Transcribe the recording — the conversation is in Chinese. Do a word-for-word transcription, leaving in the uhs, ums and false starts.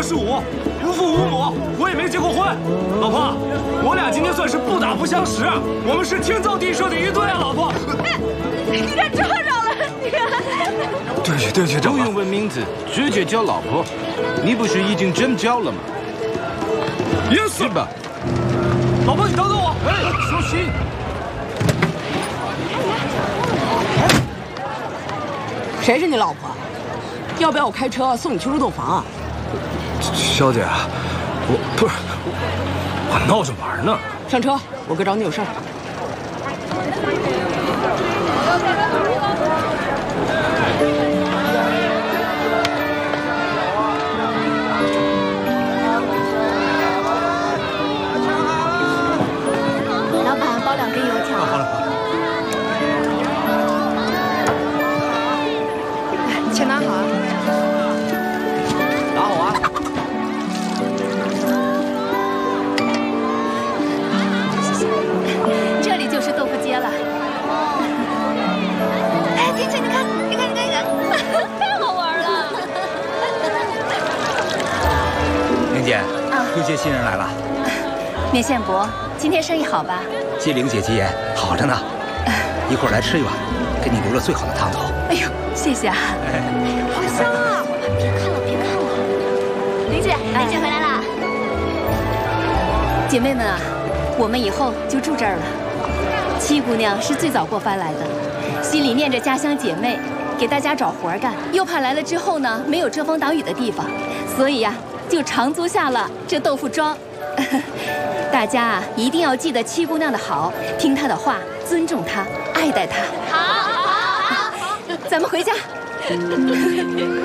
十五，无父无母，我也没结过婚。老婆，我俩今天算是不打不相识，我们是天造地设的一对啊，老婆。 你看撞上了，你看。 对不起，对不起， 不用问名字，直接叫老婆。你不是已经真交了吗？ 也是吧。 老婆，你等等我。 哎，小心！ 谁是你老婆？要不要我开车送你去入洞房啊？ 小姐，我不是我闹着玩呢。 上车，我哥找你有事儿。 老板，包两根油条。 好嘞，好嘞。 钱拿好啊。 拿好啊。 这里就是豆腐街了。哎，婷姐，你看，你看，你看，你看，太好玩了。 玲姐，啊，又接新人来了。 聂宪伯，今天生意好吧？ 接玲姐吉言，好着呢。一会儿来吃一碗，给你留了最好的汤头。 哎呦，谢谢啊。 哎， 好香啊！别看了，别看了。玲姐，玲姐回来啦。姐妹们啊，我们以后就住这儿了。七姑娘是最早过番来的，心里念着家乡姐妹，给大家找活干，又怕来了之后呢没有遮风挡雨的地方，所以呀、啊，就长租下了这豆腐庄。大家啊，一定要记得七姑娘的好，听她的话，尊重她，爱戴她。好，好，好，咱们回家。